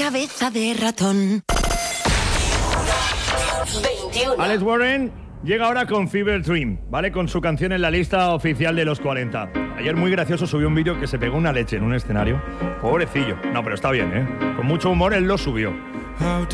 cabeza de ratón. 21. Alex Warren llega ahora con Fever Dream, ¿vale? Con su canción en la lista oficial de los 40. Ayer muy gracioso subió un vídeo que se pegó una leche en un escenario. Pobrecillo. No, pero está bien, ¿eh? Con mucho humor él lo subió.